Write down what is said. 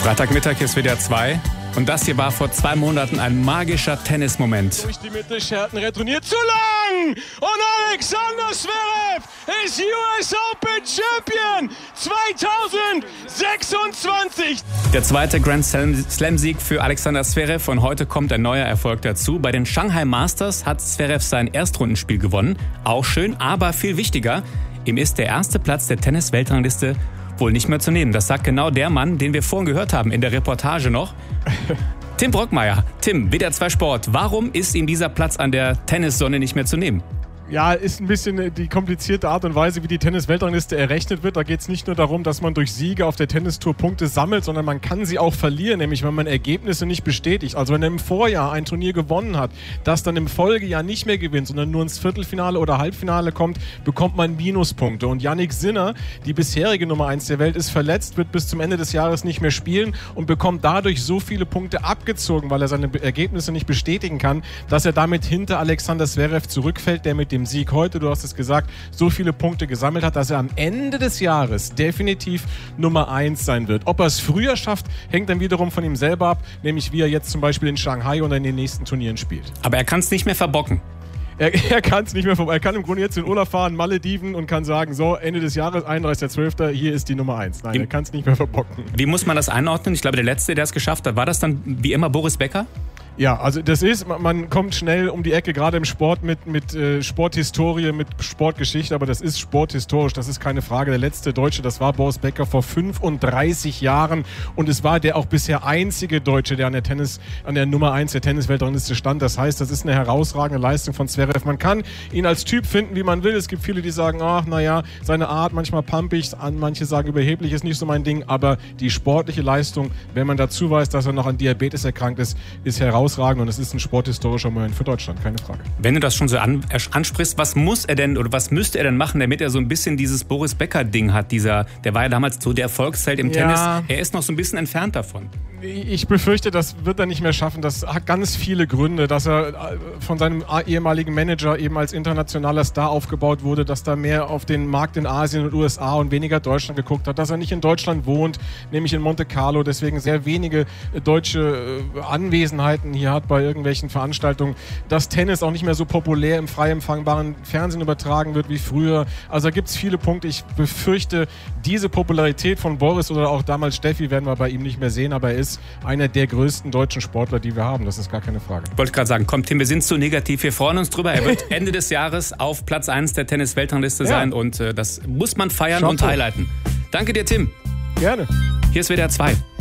Freitagmittag ist WDR 2 und das hier war vor 2 Monaten ein magischer Tennismoment. Durch die Mitte, Scherten retourniert zu lang und Alexander Zverev ist US Open Champion 2026. Der zweite Grand Slam-Sieg für Alexander Zverev und heute kommt ein neuer Erfolg dazu. Bei den Shanghai Masters hat Zverev sein Erstrundenspiel gewonnen. Auch schön, aber viel wichtiger, ihm ist der erste Platz der Tennis-Weltrangliste wohl nicht mehr zu nehmen. Das sagt genau der Mann, den wir vorhin gehört haben in der Reportage noch. Tim Brockmeier. Tim, WDR 2 Sport. Warum ist ihm dieser Platz an der Tennissonne nicht mehr zu nehmen? Ja, ist ein bisschen die komplizierte Art und Weise, wie die Tennis-Weltrangliste errechnet wird. Da geht es nicht nur darum, dass man durch Siege auf der Tennistour Punkte sammelt, sondern man kann sie auch verlieren, nämlich wenn man Ergebnisse nicht bestätigt. Also wenn er im Vorjahr ein Turnier gewonnen hat, das dann im Folgejahr nicht mehr gewinnt, sondern nur ins Viertelfinale oder Halbfinale kommt, bekommt man Minuspunkte. Und Jannik Sinner, die bisherige Nummer 1 der Welt, ist verletzt, wird bis zum Ende des Jahres nicht mehr spielen und bekommt dadurch so viele Punkte abgezogen, weil er seine Ergebnisse nicht bestätigen kann, dass er damit hinter Alexander Zverev zurückfällt, der mit dem Sieg heute, du hast es gesagt, so viele Punkte gesammelt hat, dass er am Ende des Jahres definitiv Nummer 1 sein wird. Ob er es früher schafft, hängt dann wiederum von ihm selber ab, nämlich wie er jetzt zum Beispiel in Shanghai oder in den nächsten Turnieren spielt. Aber er kann es nicht mehr verbocken. Er kann es nicht mehr Er kann im Grunde jetzt in Urlaub fahren, Malediven und kann sagen, so, Ende des Jahres, 31.12., hier ist die Nummer 1. Nein, er kann es nicht mehr verbocken. Wie muss man das einordnen? Ich glaube, der Letzte, der es geschafft hat, war das dann wie immer Boris Becker? Ja, also das ist, man kommt schnell um die Ecke, gerade im Sport mit Sporthistorie, mit Sportgeschichte, aber das ist sporthistorisch, das ist keine Frage. Der letzte Deutsche, das war Boris Becker vor 35 Jahren und es war der auch bisher einzige Deutsche, der an der Nummer 1 der Tennisweltrangliste stand. Das heißt, das ist eine herausragende Leistung von Zverev. Man kann ihn als Typ finden, wie man will. Es gibt viele, die sagen, ach naja, seine Art manchmal pumpig, manche sagen überheblich, ist nicht so mein Ding, aber die sportliche Leistung, wenn man dazu weiß, dass er noch an Diabetes erkrankt ist herausragend und es ist ein sporthistorischer Moment für Deutschland, keine Frage. Wenn du das schon so ansprichst, was muss er denn oder was müsste er denn machen, damit er so ein bisschen dieses Boris Becker-Ding hat? Der war ja damals so der Erfolgsheld im Tennis. Er ist noch so ein bisschen entfernt davon. Ich befürchte, das wird er nicht mehr schaffen. Das hat ganz viele Gründe, dass er von seinem ehemaligen Manager eben als internationaler Star aufgebaut wurde, dass da mehr auf den Markt in Asien und USA und weniger Deutschland geguckt hat, dass er nicht in Deutschland wohnt, nämlich in Monte Carlo, deswegen sehr wenige deutsche Anwesenheiten hier hat bei irgendwelchen Veranstaltungen, dass Tennis auch nicht mehr so populär im frei empfangbaren Fernsehen übertragen wird wie früher. Also da gibt es viele Punkte. Ich befürchte, diese Popularität von Boris oder auch damals Steffi werden wir bei ihm nicht mehr sehen, aber er ist einer der größten deutschen Sportler, die wir haben. Das ist gar keine Frage. Ich wollte gerade sagen, komm Tim, wir sind zu negativ. Wir freuen uns drüber. Er wird Ende des Jahres auf Platz 1 der Tennis-Weltrangliste sein und das muss man feiern und highlighten. Danke dir, Tim. Gerne. Hier ist WDR 2.